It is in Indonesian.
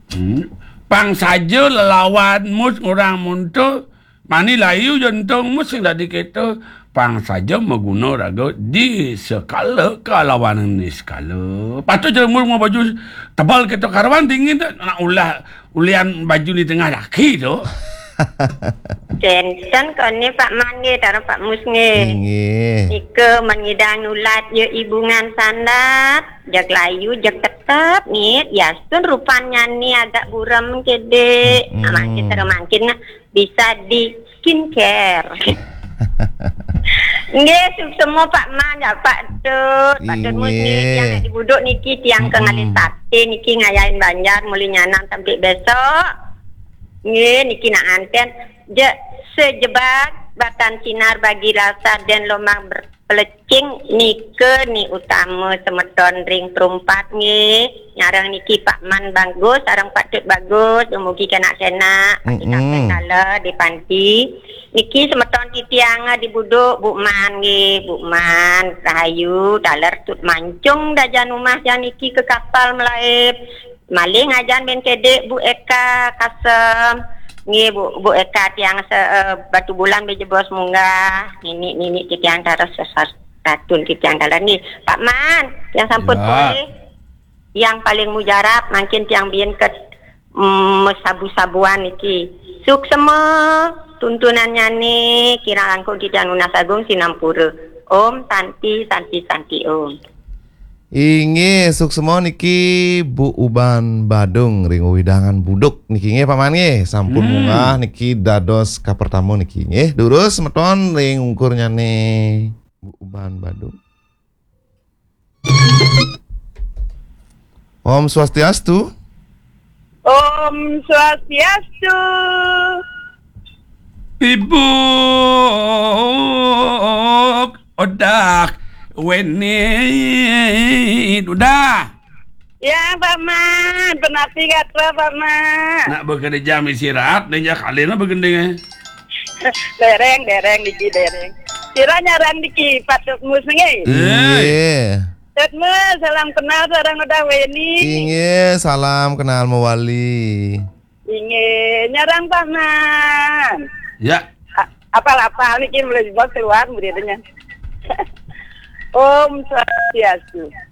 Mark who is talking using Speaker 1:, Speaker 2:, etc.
Speaker 1: Pang saja lawan mus orang muncul mani layu jantung mus yang tadi kita pang saja mengguna raga di skala kelawanan ni skala. Patut je mur baju tebal kita karawan dingin tu nak ulian baju di tengah laki tu.
Speaker 2: Centen kau ni Pak Man ni, taruh Pak Mus ni. Ika mengidang ulat je ibungan sandat, jak layu, jak tetap ni. Ya, sun rupanya ni agak buram kede. Makin termakin bisa di skincare. Nggih, semua Pak Man ya Pak Tut. Pak Tut Mus ni yang dibuduk niki tiang ke ngalit sate niki ngayain Banjar muli nyanam sampai besok. Nggih niki nak anten je sejebat batan sinar bagi rasa dan lomang berpelecing nike ni utama semeton ring perumpat nggih nyarang niki Pak Man bagus sarang Pak Tut bagus mugi kenak-kenak kala di panti niki semeton titiang dibuduk Bu Man nggih Bu Man Rahayu dalar tut mancung dajan rumah jan niki ke kapal melaip maling ajan ben kedek Bu Eka Kasem nggih Bu Eka tiang batu bulan beje bos munggah nini tiang taras sesar tatun tiang dalan ni Pak Man yang sampun boleh yang paling mujarab makin tiang bien ke sabu-sabuan niki suk semua tuntunannya ni kira langkung tiang Lunas Agung Sinampura Om Santi Om
Speaker 3: Inge suksemo niki Bu Uban Badung ring widangan buduk niki nge paman nge sampun munggah niki dados ka pertama niki nge durus meton ring ungkurnya nih Bu Uban Badung. Om Swastiastu.
Speaker 4: Om Swastiastu.
Speaker 1: Ibu odak Weni udah.
Speaker 4: Ya Pak Man, penati kata Pak Man.
Speaker 1: Nak bekerja istirahat dan jak alena begendeng.
Speaker 4: Dereng diki dereng. Sira nyarang diki patut mus nge.
Speaker 3: Iya.
Speaker 4: Mus salam kenal sareng udah Weni.
Speaker 3: Inge salam kenal mewali.
Speaker 4: Inge nyarang Pak Man.
Speaker 1: Ya.
Speaker 4: Apal niki mulai dibawa keluar muridnya. Om Swastiastu.